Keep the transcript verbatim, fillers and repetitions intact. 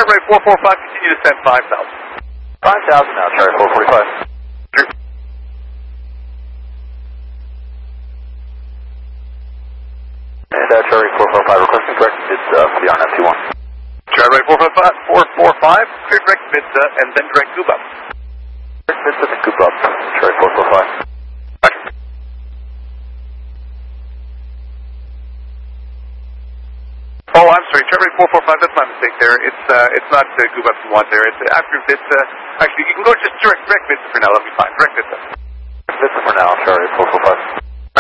Charlie right four four five, continue to send five thousand. five thousand now, Charlie four forty-five. And uh, Charlie four four five, requesting correct bids uh, for the R N F T one. Charlie right four four five, clear direct bids uh, and then direct goop up. Direct bids and then goop up, Charlie four four five. Oh, I'm sorry, Charlie four four five, that's my mistake there. It's uh, it's not uh, goop up you want there. It's uh, after bids, uh, actually you can go just direct, direct bids for now, that'll be fine. Direct bids. Direct bids for now, Charlie four four five.